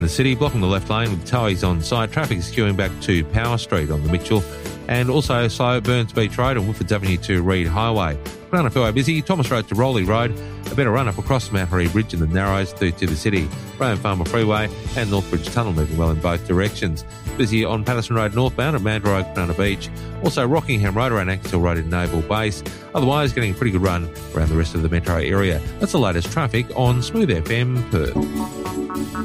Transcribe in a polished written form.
The city blocking the left lane with towies on site. Traffic is queuing back to Power Street on the Mitchell, and also slow Burns Beach Road and Woodfords Avenue to Reed Highway. Banana Fairway busy. Thomas Road to Rowley Road. A better run up across Mount Harry Bridge and the Narrows through to the city. Graham Farmer Freeway and Northbridge Tunnel moving well in both directions. Busy on Patterson Road northbound at Mandurah Road, Banana Beach. Also Rockingham Road around Axel Road in Naval Base. Otherwise getting a pretty good run around the rest of the metro area. That's the latest traffic on Smooth FM Perth.